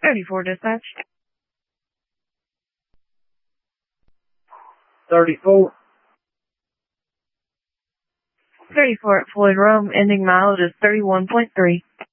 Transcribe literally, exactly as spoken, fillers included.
thirty-four dispatch. thirty-four. thirty-four at Floyd Rome, ending mileage is thirty-one point three.